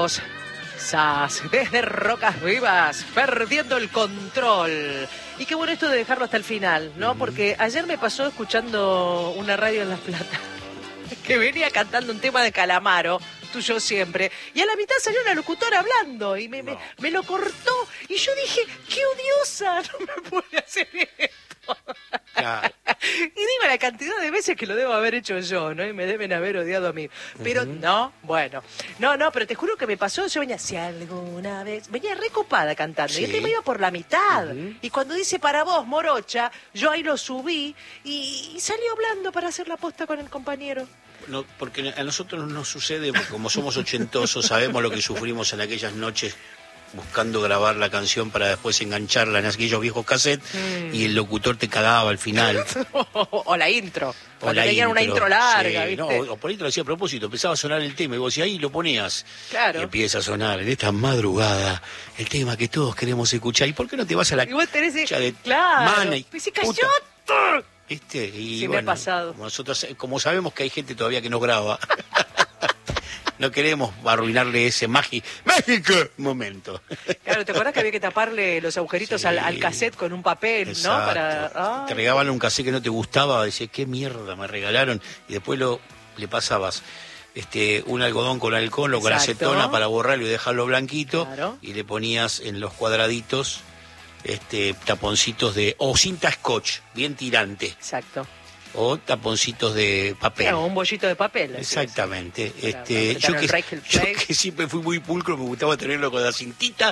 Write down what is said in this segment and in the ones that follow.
amigos. Sas, desde Rocas Vivas, perdiendo el control. Y qué bueno esto de dejarlo hasta el final, ¿no? Porque ayer me pasó escuchando una radio en La Plata que venía cantando un tema de Calamaro, tuyo siempre, y a la mitad salió una locutora hablando y me lo cortó. Y yo dije, qué odiosa, no me puede hacer esto. Claro. Y digo la cantidad de veces que lo debo haber hecho yo, ¿no? Y me deben haber odiado a mí. Pero no, bueno. No, pero te juro que me pasó, yo venía, si alguna vez... Venía recopada cantando, Sí. y el tema iba por la mitad. Y cuando dice para vos, morocha, yo ahí lo subí y salí hablando para hacer la posta con el compañero. No, porque a nosotros no nos sucede, porque como somos ochentosos, sabemos lo que sufrimos en aquellas noches buscando grabar la canción para después engancharla en aquellos viejos cassettes y el locutor te cagaba al final. O la intro. O Cuando la tenían una intro larga, sí, ¿viste? no, o por ahí te lo hacía a propósito, empezaba a sonar el tema y vos ahí lo ponías. Claro. Y empieza a sonar en esta madrugada el tema que todos queremos escuchar. ¿Y por qué no te vas a la Y vos tenés... cancha de Claro. mana y Y se puta? cayó. ¿Viste? Y Sí, me ha pasado. Como nosotros, como sabemos que hay gente todavía que no graba, no queremos arruinarle ese mágico momento. Claro, ¿te acordás que había que taparle los agujeritos Sí. al cassette con un papel, Exacto. ¿no? Para... Te regalaban un cassette que no te gustaba, decías, qué mierda me regalaron, y después le pasabas un algodón con alcohol o con Exacto. acetona para borrarlo y dejarlo blanquito, Claro. y le ponías en los cuadraditos taponcitos o cinta scotch, bien tirante, Exacto. o taponcitos de papel. Claro, un bollito de papel. así Exactamente. es. Para apretar el break, el Yo play. que siempre fui muy pulcro, me gustaba tenerlo con la cintita.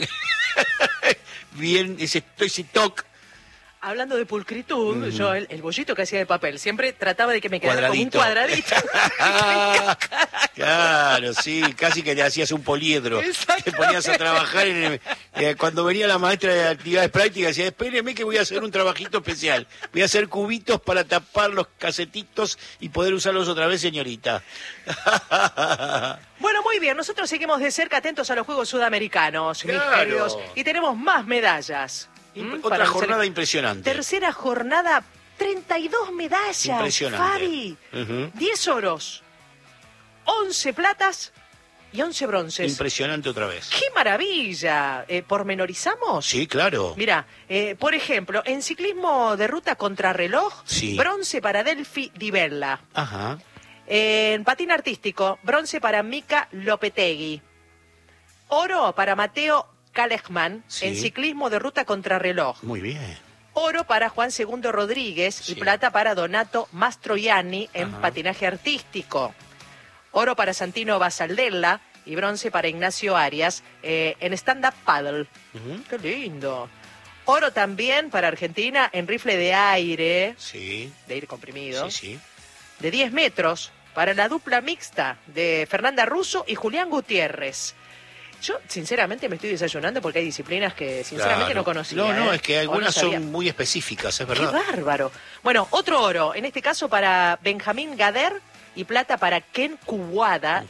Bien, ese toque. Hablando de pulcritud, yo el bollito que hacía de papel, siempre trataba de que me quedara como un cuadradito. Claro, sí, casi que le hacías un poliedro. Te ponías a trabajar cuando venía la maestra de actividades prácticas, decía, espéreme que voy a hacer un trabajito especial. Voy a hacer cubitos para tapar los casetitos y poder usarlos otra vez, señorita. Bueno, muy bien, nosotros seguimos de cerca atentos a los Juegos Sudamericanos, mis Claro. queridos, y tenemos más medallas. Otra jornada impresionante. Tercera jornada, 32 medallas. Impresionante. Fabi, 10 oros, 11 platas y 11 bronces. Impresionante otra vez. ¡Qué maravilla! ¿Pormenorizamos? Sí, claro. Mira, por ejemplo, en ciclismo de ruta contrarreloj, Sí. bronce para Delphi Di Bella. Ajá. En patín artístico, bronce para Mika Lopetegui. Oro para Mateo Kalechman, Sí. en ciclismo de ruta contrarreloj. Muy bien. Oro para Juan II Rodríguez Sí. y plata para Donato Mastroianni en Ajá. patinaje artístico. Oro para Santino Basaldella y bronce para Ignacio Arias en stand-up paddle. ¡Qué lindo! Oro también para Argentina en rifle de aire Sí. comprimido, Sí. de 10 metros para la dupla mixta de Fernanda Russo y Julián Gutiérrez. Yo, sinceramente, me estoy desayunando porque hay disciplinas que, sinceramente, Claro. no conocía. No, es que O algunas no sabía. son muy específicas, es ¡Qué verdad. bárbaro! Bueno, otro oro, en este caso para Benjamín Gader y plata para Ken Kuwada